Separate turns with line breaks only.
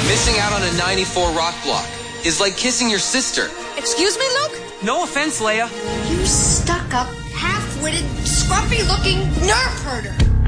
Missing out on a 94 rock block is like kissing your sister.
Excuse me, Luke?
No offense, Leia.
You stuck-up, half-witted, scruffy-looking nerf herder.